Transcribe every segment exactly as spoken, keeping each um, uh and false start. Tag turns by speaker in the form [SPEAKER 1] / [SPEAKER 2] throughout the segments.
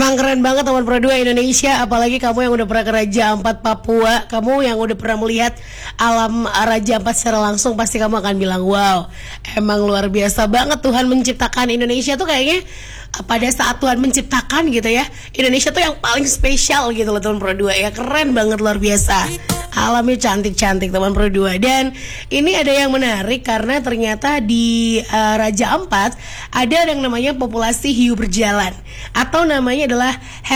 [SPEAKER 1] Emang keren banget teman Pro dua Indonesia. Apalagi kamu yang udah pernah ke Raja Ampat Papua, kamu yang udah pernah melihat alam Raja Ampat secara langsung, pasti kamu akan bilang wow, emang luar biasa banget Tuhan menciptakan Indonesia tuh. Kayaknya pada saat Tuhan menciptakan gitu ya, Indonesia tuh yang paling spesial gitu loh teman Pro dua ya. Keren banget, luar biasa. Alamnya cantik-cantik teman Pro dua. Dan ini ada yang menarik karena ternyata di uh, Raja Ampat ada yang namanya populasi hiu berjalan, atau namanya adalah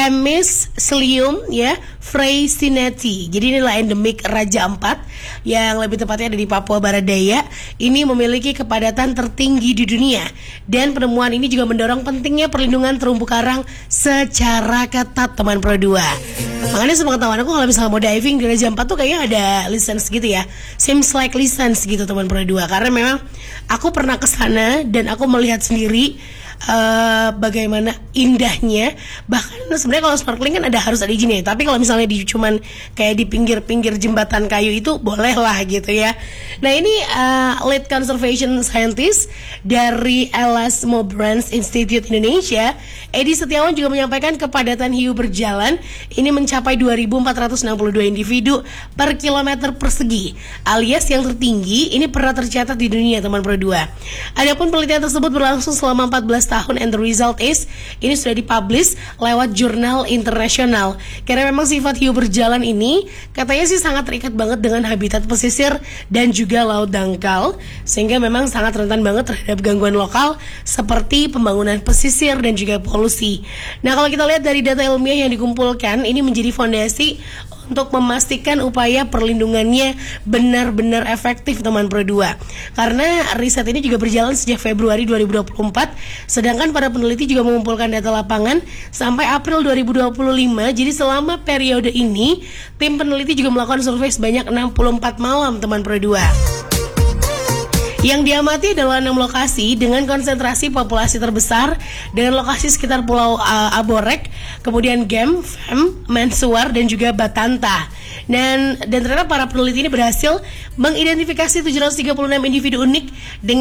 [SPEAKER 1] Hemiscelium ya freycineti. Jadi inilah endemik Raja Ampat yang lebih tepatnya ada di Papua Barat Daya. Ini memiliki kepadatan tertinggi di dunia, dan penemuan ini juga mendorong pentingnya perlindungan terumbu karang secara ketat teman Pro dua. Makanya sepengetahuan aku kalau misalnya mau diving di Raja Ampat tuh kayaknya ada license gitu ya. Seems like license gitu teman Pro dua. Karena memang aku pernah ke sana dan aku melihat sendiri Uh, bagaimana indahnya. Bahkan sebenarnya kalau snorkeling kan ada harus ada izinnya. Tapi kalau misalnya di cuman kayak di pinggir-pinggir jembatan kayu itu boleh lah gitu ya. Nah ini uh, lead conservation scientist dari Erasmus Brands Institute Indonesia, Edi Setiawan, juga menyampaikan kepadatan hiu berjalan ini mencapai dua ribu empat ratus enam puluh dua individu per kilometer persegi, alias yang tertinggi ini pernah tercatat di dunia teman Pro dua. Adapun penelitian tersebut berlangsung selama empat belas tahun, and the result is ini sudah dipublish lewat jurnal internasional. Karena memang sifat hiu berjalan ini katanya sih sangat terikat banget dengan habitat pesisir dan juga laut dangkal, sehingga memang sangat rentan banget terhadap gangguan lokal seperti pembangunan pesisir dan juga polusi. Nah kalau kita lihat dari data ilmiah yang dikumpulkan, ini menjadi fondasi untuk memastikan upaya perlindungannya benar-benar efektif teman Pro dua. Karena riset ini juga berjalan sejak Februari dua ribu dua puluh empat, sedangkan para peneliti juga mengumpulkan data lapangan sampai April dua ribu dua puluh lima. Jadi selama periode ini tim peneliti juga melakukan survei sebanyak enam puluh empat malam teman Pro dua. Yang diamati adalah enam lokasi dengan konsentrasi populasi terbesar dengan lokasi sekitar Pulau uh, Aborek, kemudian Gem, Fem, Mensuar, dan juga Batanta. Dan dan ternyata para peneliti ini berhasil mengidentifikasi tujuh ratus tiga puluh enam individu unik dengan